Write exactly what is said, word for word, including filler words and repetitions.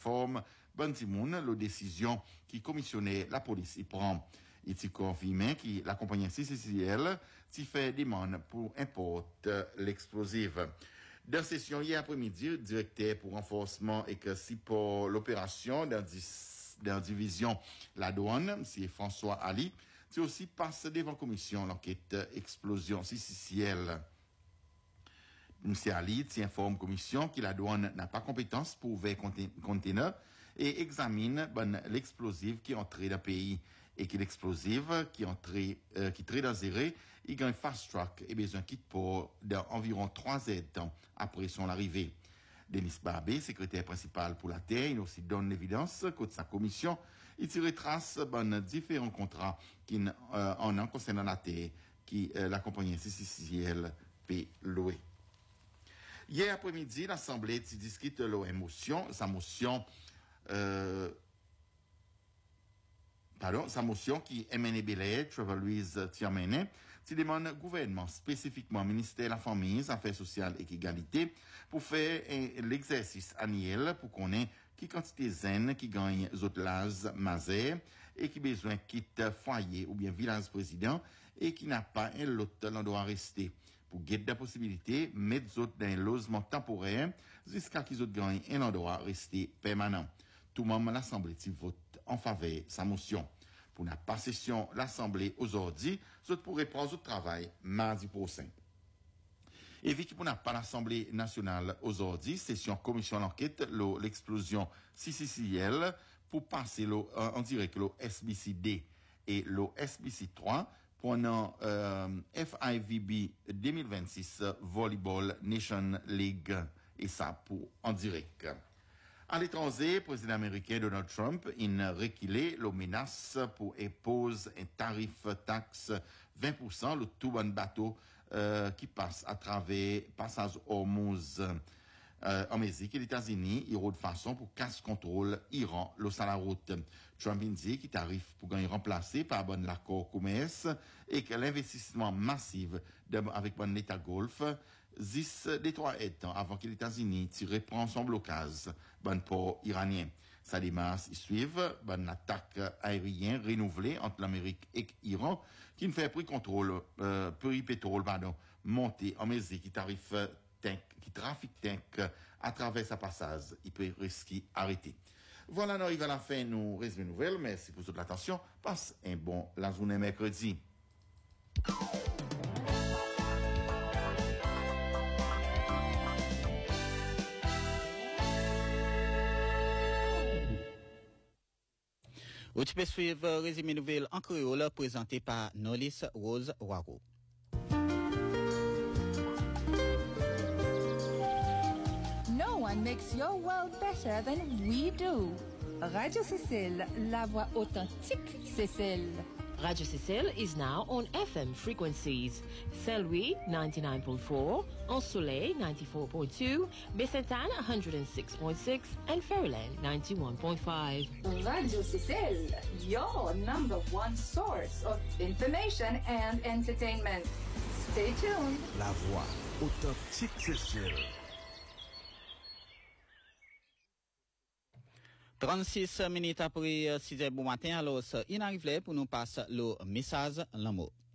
informe Bandimoun, la décision qui commissionnait la police y prend. Il s'y confirme que la compagnie C C C L s'y fait demande pour importer l'explosif. Dans session hier après-midi, directeur pour renforcement et que si pour l'opération dans la division la douane, c'est François Ali, c'est aussi passe devant commission l'enquête explosion C C C L. M. Ali informe commission que la douane n'a pas compétence pour ouvrir conteneur et examine ben, l'explosif qui est entré dans le pays et que l'explosif qui est entré, euh, qui est très dangereux, il gagne fast track et besoin quitte pour environ trois heures de temps après son arrivée. Denis Barbé, secrétaire principal pour la Terre, il aussi donne l'évidence que de sa commission, il tire trace ben, différents contrats qui euh, en un concernant la Terre qui euh, la compagnie C C C L peut louer. Hier après-midi, l'Assemblée discute la motion, sa motion, euh, pardon, sa motion qui M N E Belair, Trevor Louise Tiamene, qui demande au gouvernement, spécifiquement ministère de la Famille, Affaires sociales et égalité, pour faire un, l'exercice annuel pour qu'on ait qui quantité zen qui gagne zotlaz mazer et qui besoin quitte foyer ou bien village président et qui n'a pas un lot l'endroit rester. Pour guider la possibilité, mettre les autres dans un logement temporaire jusqu'à qu'ils autres gagnent un endroit resté permanent. Tout membre de l'Assemblée vote en faveur de sa motion. Pour la pas session l'Assemblée aujourd'hui, vous pourrez prendre au travail mardi prochain. Et vu que pour n'a pas l'Assemblée nationale aujourd'hui, session commission d'enquête, l'explosion C C C L, pour passer en direct le S B C D et le S B C trois, pendant euh, F I V B deux mille vingt-six Volleyball Nation League et ça pour en direct. À l'étranger, le président américain Donald Trump a reculé la menace pour imposer un tarif taxe vingt pour cent le tout bon bateau euh, qui passe à travers passage Hormuz. Euh, en Mexique et les États-Unis, il y aura de façon pour casse contrôle Iran, l'eau à la route. Trump dit qu'il t'arrive pour gagner remplacé par bon l'accord commerce et que l'investissement massif de, avec bon l'État Golfe, dix des trois ans avant que les États-Unis reprennent son blocage, bon port iranien. Ça démarre, ils suivent, bon attaque aérienne renouvelée entre l'Amérique et l'Iran, qui ne fait plus contrôle, euh, pétrole, pardon, monter en Mexique, qui t'arrive tank, qui trafique tank à travers sa passage, il peut risquer arrêter. Voilà, nous arrivons à la fin, nous résumons les nouvelles. Merci pour toute l'attention. Passe un bon la journée mercredi. Vous pouvez suivre le résumé nouvelle en créole présenté par Nolis Rose Waro. No one makes your world better than we do. Radio Cécile, la voix authentique Cécile. Radio Cécile is now on F M frequencies. Saint-Louis ninety-nine point four, Ensoleil ninety-four point two, Bessentan one hundred six point six, and Fairyland ninety-one point five. Radio Cécile, your number one source of information and entertainment. Stay tuned. La voix authentique Cécile. trente-six minutes après six heures du matin, alors il arrive pour nous passer le message l'amour.